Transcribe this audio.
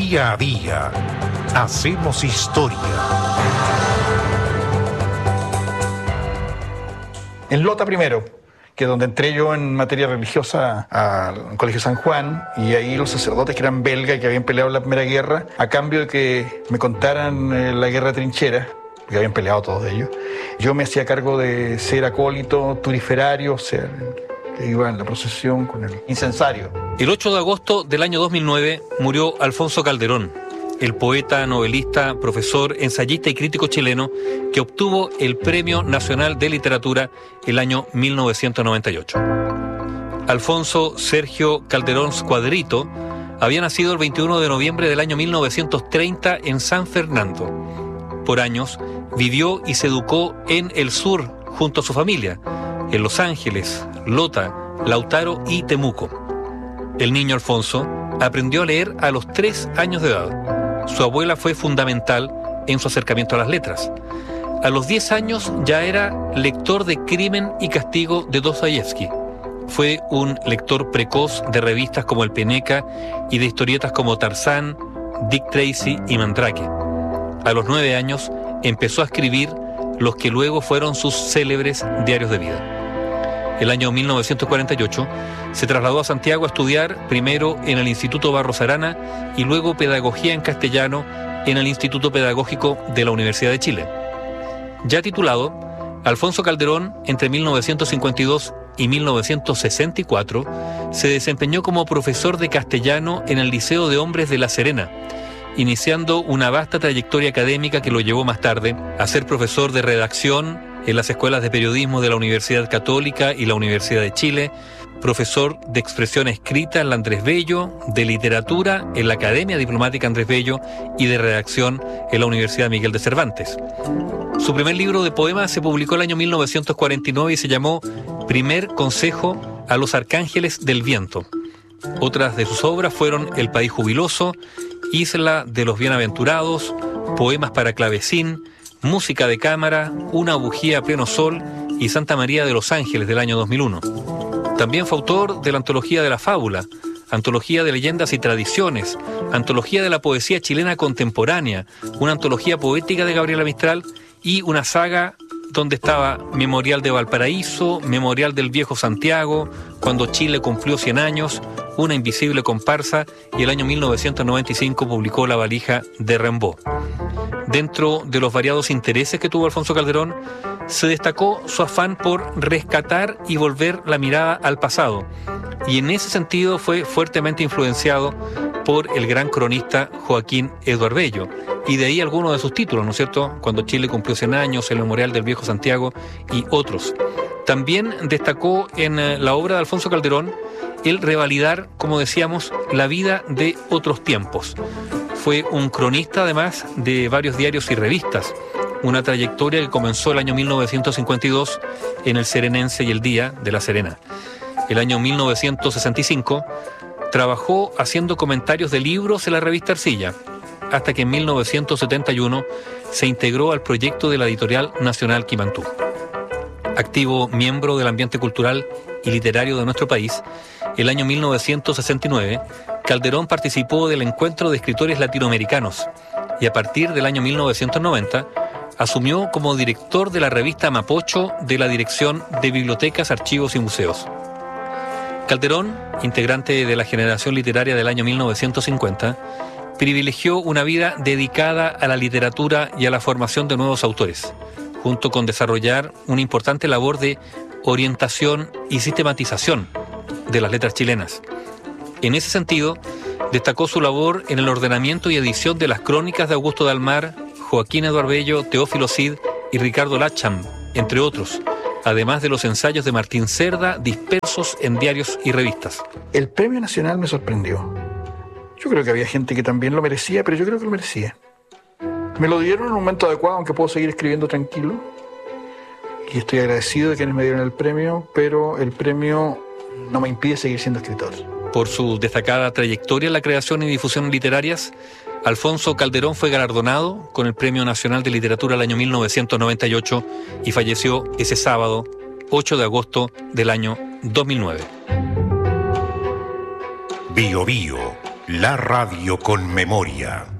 Día a día hacemos historia. En Lota primero, que es donde entré yo en materia religiosa al Colegio San Juan, y ahí los sacerdotes que eran belgas y que habían peleado en la Primera Guerra, a cambio de que me contaran la guerra de trinchera, porque habían peleado todos ellos, yo me hacía cargo de ser acólito, turiferario, o sea, que iba en la procesión con el incensario. El 8 de agosto del año 2009 murió Alfonso Calderón, el poeta, novelista, profesor, ensayista y crítico chileno que obtuvo el Premio Nacional de Literatura el año 1998. Alfonso Sergio Calderón Squadrito había nacido el 21 de noviembre del año 1930 en San Fernando. Por años vivió y se educó en el sur junto a su familia, en Los Ángeles, Lota, Lautaro y Temuco. El niño Alfonso aprendió a leer a los 3 años de edad. Su abuela fue fundamental en su acercamiento a las letras. A los 10 años ya era lector de Crimen y Castigo de Dostoyevsky. Fue un lector precoz de revistas como El Peneca y de historietas como Tarzán, Dick Tracy y Mandrake. A los 9 años empezó a escribir los que luego fueron sus célebres diarios de vida. El año 1948 se trasladó a Santiago a estudiar primero en el Instituto Barros Arana y luego Pedagogía en Castellano en el Instituto Pedagógico de la Universidad de Chile. Ya titulado, Alfonso Calderón, entre 1952 y 1964, se desempeñó como profesor de castellano en el Liceo de Hombres de La Serena, iniciando una vasta trayectoria académica que lo llevó más tarde a ser profesor de redacción en las escuelas de periodismo de la Universidad Católica y la Universidad de Chile, profesor de expresión escrita en la Andrés Bello, de literatura en la Academia Diplomática Andrés Bello y de redacción en la Universidad Miguel de Cervantes. Su primer libro de poemas se publicó el año 1949 y se llamó Primer Consejo a los Arcángeles del Viento. Otras de sus obras fueron El País Jubiloso, Isla de los Bienaventurados, Poemas para Clavecín, Música de Cámara, Una Bujía a Pleno Sol y Santa María de los Ángeles del año 2001. También fue autor de la Antología de la Fábula, Antología de Leyendas y Tradiciones, Antología de la Poesía Chilena Contemporánea, una antología poética de Gabriela Mistral y una saga donde estaba Memorial de Valparaíso, Memorial del Viejo Santiago, Cuando Chile cumplió 100 años, Una invisible comparsa, y el año 1995 publicó La valija de Rimbaud. Dentro de los variados intereses que tuvo Alfonso Calderón, se destacó su afán por rescatar y volver la mirada al pasado, y en ese sentido fue fuertemente influenciado por el gran cronista Joaquín Eduardo Bello, y de ahí algunos de sus títulos, ¿no es cierto?, Cuando Chile cumplió 100 años, El Memorial del Viejo Santiago y otros. También destacó en la obra de Alfonso Calderón el revalidar, como decíamos, la vida de otros tiempos. Fue un cronista además de varios diarios y revistas, una trayectoria que comenzó el año 1952 en El Serenense y El Día de La Serena. El año 1965 trabajó haciendo comentarios de libros en la revista Arcilla, hasta que en 1971 se integró al proyecto de la editorial Nacional Quimantú. Activo miembro del ambiente cultural y literario de nuestro país, el año 1969, Calderón participó del Encuentro de Escritores Latinoamericanos y a partir del año 1990 asumió como director de la revista Mapocho de la Dirección de Bibliotecas, Archivos y Museos. Calderón, integrante de la generación literaria del año 1950, privilegió una vida dedicada a la literatura y a la formación de nuevos autores, junto con desarrollar una importante labor de orientación y sistematización de las letras chilenas. En ese sentido, destacó su labor en el ordenamiento y edición de las crónicas de Augusto de Almar, Joaquín Eduardo Bello, Teófilo Cid y Ricardo Lacham, entre otros, además de los ensayos de Martín Cerda dispersos en diarios y revistas. El Premio Nacional me sorprendió. Yo creo que había gente que también lo merecía, pero yo creo que lo merecía. Me lo dieron en un momento adecuado, aunque puedo seguir escribiendo tranquilo. Y estoy agradecido de quienes me dieron el premio, pero el premio no me impide seguir siendo escritor. Por su destacada trayectoria en la creación y difusión literarias, Alfonso Calderón fue galardonado con el Premio Nacional de Literatura el año 1998 y falleció ese sábado, 8 de agosto del año 2009. Bio Bio, La radio con memoria.